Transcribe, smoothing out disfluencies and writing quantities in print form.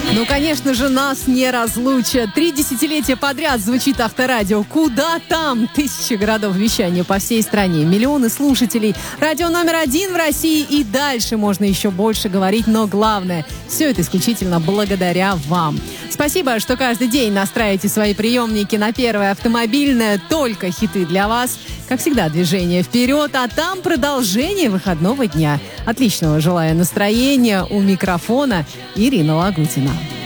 Ну, конечно же, нас не разлучат. 3 десятилетия подряд звучит Авторадио. Куда там? Тысячи городов вещания по всей стране. Миллионы слушателей. Радио номер 1 в России. И дальше можно еще больше говорить. Но главное, все это исключительно благодаря вам. Спасибо, что каждый день настраиваете свои приемники на Первое автомобильное. Только хиты для вас. Как всегда, движение вперед, а там продолжение выходного дня. Отличного желаю настроения. У микрофона Ирина Лагутина.